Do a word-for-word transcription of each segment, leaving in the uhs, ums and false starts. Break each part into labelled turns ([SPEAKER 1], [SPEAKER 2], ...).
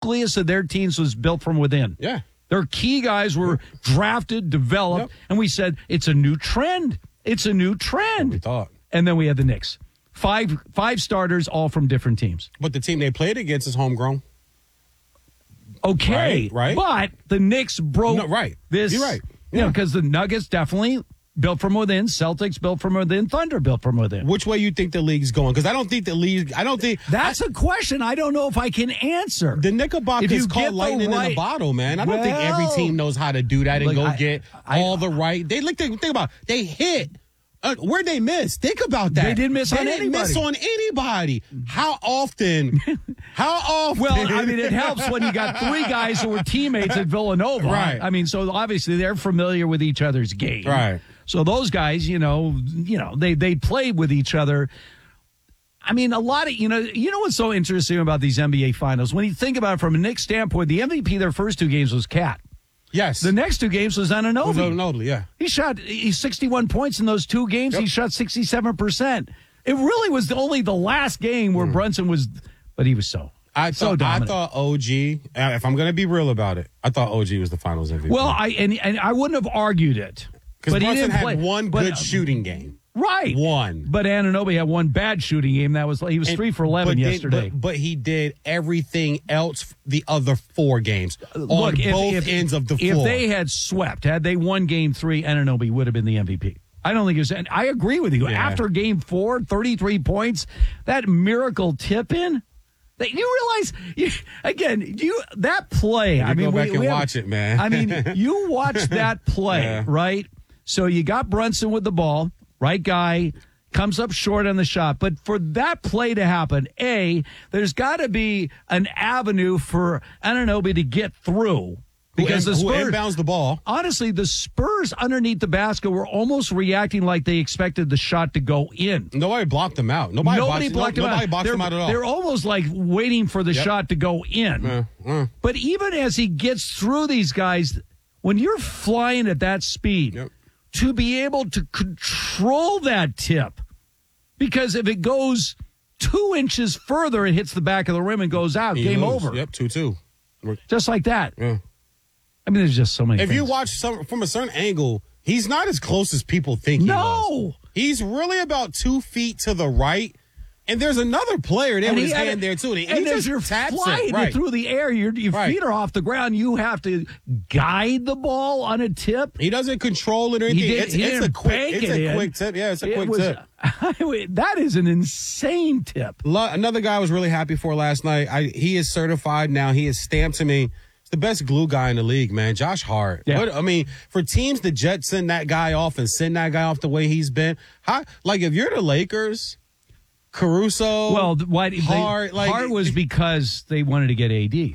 [SPEAKER 1] nucleus of their teams was built from within.
[SPEAKER 2] Yeah.
[SPEAKER 1] Their key guys were drafted, developed, yep. and we said, it's a new trend. It's a new trend.
[SPEAKER 2] We thought.
[SPEAKER 1] And then we had the Knicks. Five five starters, all from different teams.
[SPEAKER 2] But the team they played against is homegrown.
[SPEAKER 1] Okay.
[SPEAKER 2] Right, right.
[SPEAKER 1] But the Knicks broke
[SPEAKER 2] no, right.
[SPEAKER 1] this.
[SPEAKER 2] You're right.
[SPEAKER 1] Yeah. You know, because the Nuggets definitely built from within. Celtics built from within. Thunder built from within.
[SPEAKER 2] Which way you think the league's going? Because I don't think the league. I don't think
[SPEAKER 1] that's I, a question. I don't know if I can answer.
[SPEAKER 2] The Knickerbockers is called lightning right, in the bottle, man. I don't well, think every team knows how to do that and look, go I, get I, all I, the right. They look. Think about. It. They hit. Uh, where'd they miss? Think about that.
[SPEAKER 1] They didn't miss
[SPEAKER 2] they
[SPEAKER 1] on
[SPEAKER 2] didn't
[SPEAKER 1] anybody.
[SPEAKER 2] miss on anybody. How often? How often?
[SPEAKER 1] Well, I mean, it helps when you got three guys who were teammates at Villanova.
[SPEAKER 2] Right.
[SPEAKER 1] I mean, so obviously they're familiar with each other's game.
[SPEAKER 2] Right.
[SPEAKER 1] So those guys, you know, you know, they they played with each other. I mean, a lot of, you know, you know what's so interesting about these N B A finals? When you think about it from a Knicks standpoint, the M V P their first two games was Cat.
[SPEAKER 2] Yes.
[SPEAKER 1] The next two games was Anunoby.
[SPEAKER 2] Was Anunoby, yeah.
[SPEAKER 1] He shot he's sixty-one points in those two games. Yep. He shot sixty-seven percent. It really was only the last game where mm. Brunson was, but he was so,
[SPEAKER 2] I
[SPEAKER 1] so
[SPEAKER 2] thought,
[SPEAKER 1] dominant.
[SPEAKER 2] I thought O G, if I'm going to be real about it, I thought O G was the finals M V P.
[SPEAKER 1] Well, I and, and I wouldn't have argued it.
[SPEAKER 2] Because Brunson
[SPEAKER 1] he didn't
[SPEAKER 2] had
[SPEAKER 1] play.
[SPEAKER 2] one
[SPEAKER 1] but,
[SPEAKER 2] good shooting game.
[SPEAKER 1] Right.
[SPEAKER 2] One.
[SPEAKER 1] But Anunoby had one bad shooting game. That was he was and, three for eleven
[SPEAKER 2] but
[SPEAKER 1] yesterday.
[SPEAKER 2] Did, but, but he did everything else the other four games
[SPEAKER 1] Look,
[SPEAKER 2] on
[SPEAKER 1] if,
[SPEAKER 2] both
[SPEAKER 1] if,
[SPEAKER 2] ends of the
[SPEAKER 1] if
[SPEAKER 2] floor.
[SPEAKER 1] If they had swept, had they won game three, Anunoby would have been the M V P. I don't think it was. And I agree with you. Yeah. After game four, thirty-three points, that miracle tip in. That you realize, you, again, you that play.
[SPEAKER 2] You
[SPEAKER 1] I mean,
[SPEAKER 2] go back
[SPEAKER 1] we,
[SPEAKER 2] and
[SPEAKER 1] we
[SPEAKER 2] watch
[SPEAKER 1] have,
[SPEAKER 2] it, man.
[SPEAKER 1] I mean, you watch that play, yeah. right? So you got Brunson with the ball, right guy. Comes up short on the shot. But for that play to happen, A, there's got to be an avenue for Anunoby to get through. Because
[SPEAKER 2] who,
[SPEAKER 1] the Spurs,
[SPEAKER 2] who inbounds the ball.
[SPEAKER 1] Honestly, the Spurs underneath the basket were almost reacting like they expected the shot to go in.
[SPEAKER 2] Nobody blocked them out. Nobody,
[SPEAKER 1] Nobody
[SPEAKER 2] boxed,
[SPEAKER 1] blocked
[SPEAKER 2] no,
[SPEAKER 1] them
[SPEAKER 2] nobody
[SPEAKER 1] out.
[SPEAKER 2] boxed
[SPEAKER 1] they're,
[SPEAKER 2] them out at all.
[SPEAKER 1] They're almost like waiting for the
[SPEAKER 2] yep.
[SPEAKER 1] shot to go in.
[SPEAKER 2] Uh, uh.
[SPEAKER 1] But even as he gets through these guys, when you're flying at that speed,
[SPEAKER 2] yep.
[SPEAKER 1] to be able to control that tip, because if it goes two inches further, it hits the back of the rim and goes out.
[SPEAKER 2] He
[SPEAKER 1] Game
[SPEAKER 2] lose.
[SPEAKER 1] over.
[SPEAKER 2] Yep, two two.
[SPEAKER 1] Just like that.
[SPEAKER 2] Yeah.
[SPEAKER 1] I mean, there's just so many
[SPEAKER 2] If
[SPEAKER 1] things.
[SPEAKER 2] you watch some from a certain angle, he's not as close as people think he
[SPEAKER 1] no.
[SPEAKER 2] was. He's really about two feet to the right. And there's another player there
[SPEAKER 1] and
[SPEAKER 2] with
[SPEAKER 1] he
[SPEAKER 2] his
[SPEAKER 1] had,
[SPEAKER 2] hand there, too. And,
[SPEAKER 1] and
[SPEAKER 2] he
[SPEAKER 1] as
[SPEAKER 2] just
[SPEAKER 1] you're
[SPEAKER 2] taps
[SPEAKER 1] flying
[SPEAKER 2] it. Right.
[SPEAKER 1] through the air, your, your
[SPEAKER 2] right.
[SPEAKER 1] feet are off the ground. You have to guide the ball on a tip.
[SPEAKER 2] He doesn't control it or anything.
[SPEAKER 1] He did,
[SPEAKER 2] it's
[SPEAKER 1] he
[SPEAKER 2] it's a quick, it's
[SPEAKER 1] it
[SPEAKER 2] a
[SPEAKER 1] in.
[SPEAKER 2] quick tip. Yeah, it's a
[SPEAKER 1] it
[SPEAKER 2] quick
[SPEAKER 1] was,
[SPEAKER 2] tip.
[SPEAKER 1] That is an insane tip.
[SPEAKER 2] Another guy I was really happy for last night. I, he is certified now. He is stamped to me. He's the best glue guy in the league, man. Josh Hart.
[SPEAKER 1] Yeah.
[SPEAKER 2] What, I mean, for teams to jet send that guy off and send that guy off the way he's been, how, like if you're the Lakers, Caruso,
[SPEAKER 1] well, why
[SPEAKER 2] Hart,
[SPEAKER 1] they,
[SPEAKER 2] like,
[SPEAKER 1] Hart was because they wanted to get A D.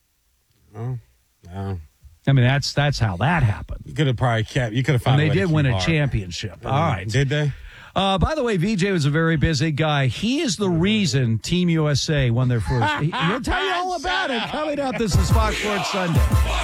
[SPEAKER 2] Oh, no.
[SPEAKER 1] I mean, that's that's how that happened.
[SPEAKER 2] You could have probably kept. You could have found.
[SPEAKER 1] And they did win a
[SPEAKER 2] Hart.
[SPEAKER 1] championship.
[SPEAKER 2] Yeah.
[SPEAKER 1] All right,
[SPEAKER 2] did they?
[SPEAKER 1] Uh, by the way, V J was a very busy guy. He is the reason Team U S A won their first. he, he'll tell you all about it coming up. This is Fox Sports Sunday.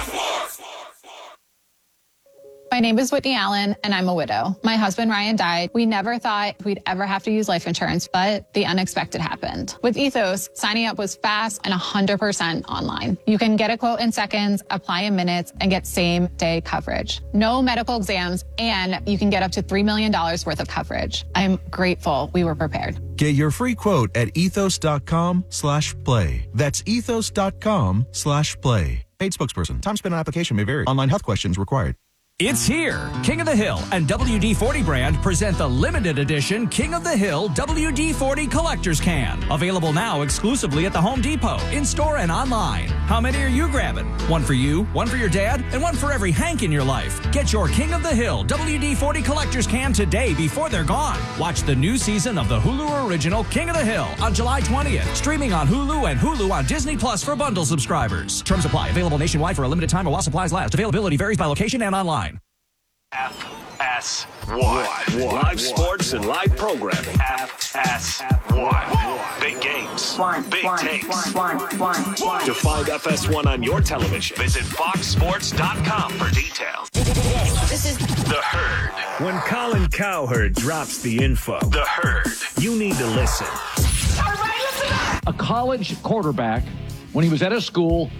[SPEAKER 3] My name is Whitney Allen, and I'm a widow. My husband, Ryan, died. We never thought we'd ever have to use life insurance, but the unexpected happened. With Ethos, signing up was fast and one hundred percent online. You can get a quote in seconds, apply in minutes, and get same-day coverage. No medical exams, and you can get up to three million dollars worth of coverage. I'm grateful we were prepared.
[SPEAKER 4] Get your free quote at ethos.com slash play. That's ethos.com slash play. Paid spokesperson. Time spent on application may vary. Online health questions required.
[SPEAKER 5] It's here. King of the Hill and W D forty brand present the limited edition King of the Hill W D forty Collector's Can. Available now exclusively at the Home Depot, in-store and online. How many are you grabbing? One for you, one for your dad, and one for every Hank in your life. Get your King of the Hill W D forty Collector's Can today before they're gone. Watch the new season of the Hulu original King of the Hill on July twentieth. Streaming on Hulu and Hulu on Disney Plus for bundle subscribers. Terms apply. Available nationwide for a limited time or while supplies last. Availability varies by location and online.
[SPEAKER 6] F S one. Live sports and live programming. F S one. Big games. Big takes. To find F S one on your television, visit fox sports dot com for details.
[SPEAKER 7] This is
[SPEAKER 6] The Herd.
[SPEAKER 8] When Colin Cowherd drops the info,
[SPEAKER 6] The Herd.
[SPEAKER 8] you need to listen.
[SPEAKER 7] all right, listen up.
[SPEAKER 1] A college quarterback, when he was at a school,